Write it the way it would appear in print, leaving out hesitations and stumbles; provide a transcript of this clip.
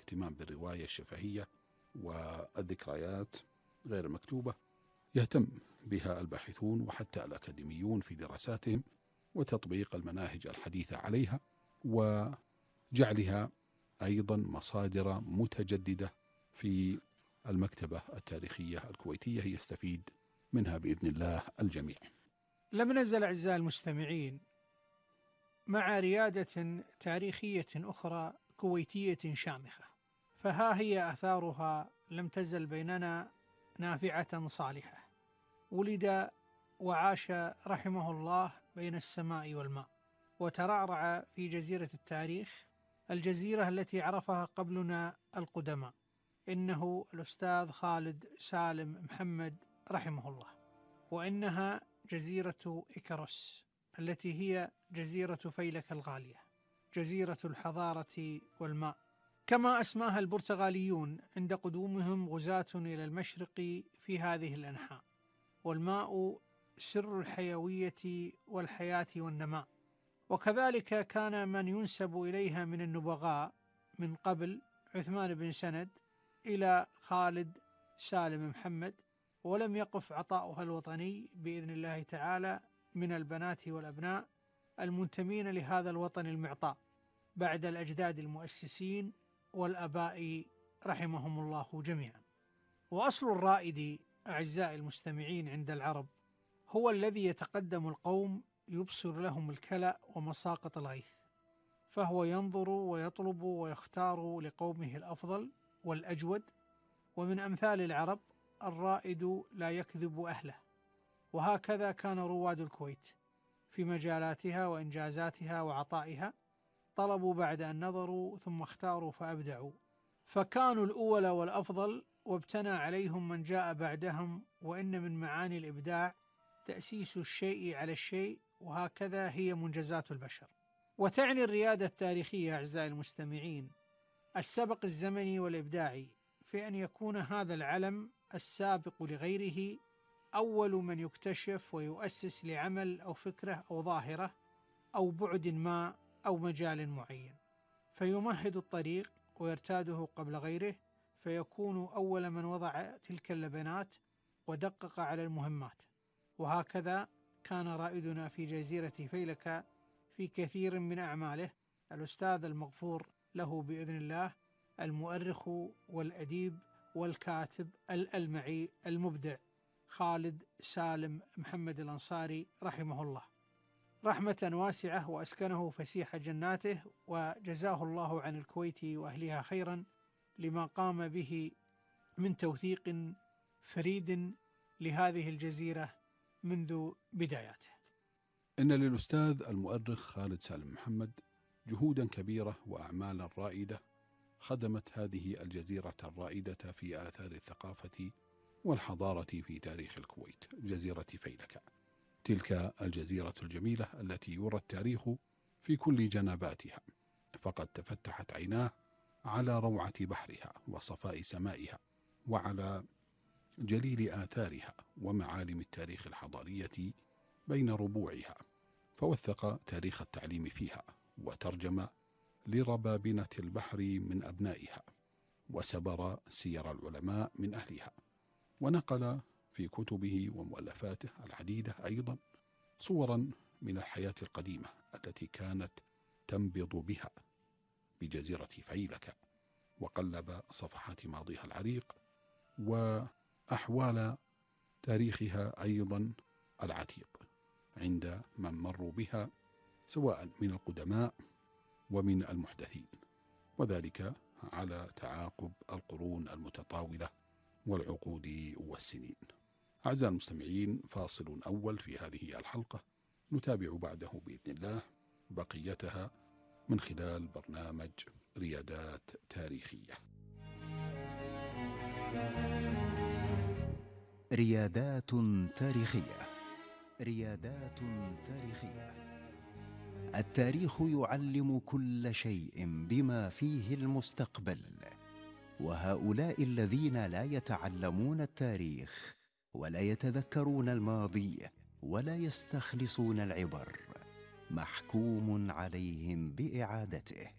الاهتمام بالرواية الشفهية والذكريات غير المكتوبة يهتم بها الباحثون وحتى الأكاديميون في دراساتهم وتطبيق المناهج الحديثة عليها، وجعلها أيضا مصادر متجددة في المكتبة التاريخية الكويتية يستفيد منها بإذن الله الجميع. لم نزل أعزائي المستمعين مع ريادة تاريخية أخرى كويتية شامخة، فها هي آثارها لم تزل بيننا نافعة صالحة. ولد وعاش رحمه الله بين السماء والماء، وترعرع في جزيرة التاريخ، الجزيرة التي عرفها قبلنا القدماء، إنه الأستاذ خالد سالم محمد رحمه الله، وإنها جزيرة إكاروس التي هي جزيرة فيلك الغالية، جزيرة الحضارة والماء، كما أسماها البرتغاليون عند قدومهم غزاة إلى المشرق في هذه الأنحاء. والماء سر الحيوية والحياة والنماء، وكذلك كان من ينسب إليها من النبغاء من قبل عثمان بن سند إلى خالد سالم محمد، ولم يقف عطاؤها الوطني بإذن الله تعالى من البنات والأبناء المنتمين لهذا الوطن المعطاء بعد الأجداد المؤسسين والأباء رحمهم الله جميعا. وأصل الرائد أعزائي المستمعين عند العرب هو الذي يتقدم القوم يبصر لهم الكلأ ومساقط الغيث، فهو ينظر ويطلب ويختار لقومه الأفضل والأجود. ومن أمثال العرب الرائد لا يكذب أهله، وهكذا كان رواد الكويت في مجالاتها وإنجازاتها وعطائها، طلبوا بعد أن نظروا ثم اختاروا فأبدعوا، فكانوا الأول والأفضل، وابتنى عليهم من جاء بعدهم. وإن من معاني الإبداع تأسيس الشيء على الشيء، وهكذا هي منجزات البشر. وتعني الريادة التاريخية أعزائي المستمعين السبق الزمني والإبداعي في أن يكون هذا العلم السابق لغيره أول من يكتشف ويؤسس لعمل أو فكرة أو ظاهرة أو بعد ما أو مجال معين، فيمهد الطريق ويرتاده قبل غيره، فيكون أول من وضع تلك اللبنات ودقق على المهمات. وهكذا كان رائدنا في جزيرة فيلك في كثير من أعماله الأستاذ المغفور له بإذن الله، المؤرخ والأديب والكاتب الألمعي المبدع خالد سالم محمد الأنصاري رحمه الله رحمة واسعة، وأسكنه فسيح جناته، وجزاه الله عن الكويت وأهلها خيرا لما قام به من توثيق فريد لهذه الجزيرة منذ بداياته. إن للأستاذ المؤرخ خالد سالم محمد جهودا كبيرة وأعمالا رائدة خدمت هذه الجزيرة الرائدة في آثار الثقافة والحضارة في تاريخ الكويت، جزيرة فيلك، تلك الجزيرة الجميلة التي يرى التاريخ في كل جنباتها، فقد تفتحت عيناه على روعة بحرها وصفاء سمائها، وعلى جليل آثارها ومعالم التاريخ الحضارية بين ربوعها، فوثق تاريخ التعليم فيها، وترجم لربابنة البحر من أبنائها، وسبر سير العلماء من أهلها، ونقل في كتبه ومؤلفاته العديدة أيضا صورا من الحياة القديمة التي كانت تنبض بها بجزيرة فيلك، وقلب صفحات ماضيها العريق وأحوال تاريخها أيضا العتيق عند من مروا بها سواء من القدماء ومن المحدثين، وذلك على تعاقب القرون المتطاولة والعقود والسنين. أعزائي المستمعين، فاصل أول في هذه الحلقة نتابع بعده بإذن الله بقيتها من خلال برنامج ريادات تاريخية. ريادات تاريخية. ريادات تاريخية. التاريخ يعلم كل شيء بما فيه المستقبل، وهؤلاء الذين لا يتعلمون التاريخ ولا يتذكرون الماضي ولا يستخلصون العبر محكوم عليهم بإعادته.